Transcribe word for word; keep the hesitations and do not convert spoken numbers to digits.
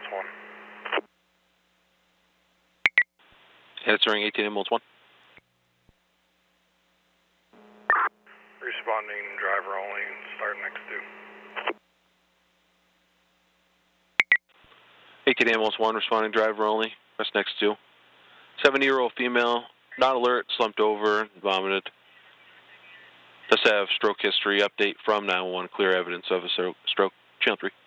one. Answering eighteen ambulance one. Responding driver only, start next to. eighteen ambulance one, responding driver only, rest next to. seventy-year-old female, not alert, slumped over, vomited. Does have stroke history, update from nine one one, clear evidence of a stroke. Channel three.